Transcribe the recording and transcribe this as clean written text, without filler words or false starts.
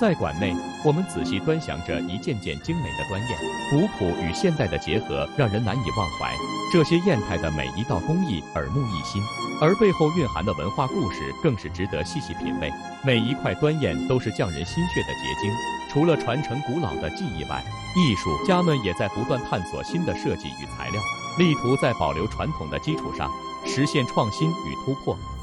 在馆内，我们仔细端详着一件件精美的端砚，古朴与现代的结合让人难以忘怀。这些砚台的每一道工艺耳目一新，而背后蕴含的文化故事更是值得细细品味。每一块端砚都是匠人心血的结晶，除了传承古老的技艺外，艺术家们也在不断探索新的设计与材料，力图在保留传统的基础上实现创新与突破。